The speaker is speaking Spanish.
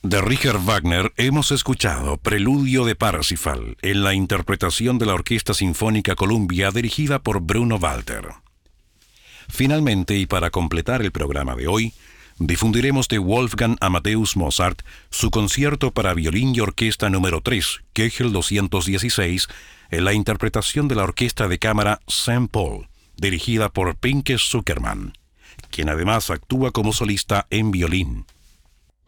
De Richard Wagner hemos escuchado Preludio de Parsifal en la interpretación de la Orquesta Sinfónica Columbia dirigida por Bruno Walter. Finalmente, y para completar el programa de hoy, difundiremos de Wolfgang Amadeus Mozart su concierto para violín y orquesta número 3, Köchel 216, en la interpretación de la Orquesta de Cámara St. Paul, dirigida por Pinke Zuckerman, quien además actúa como solista en violín.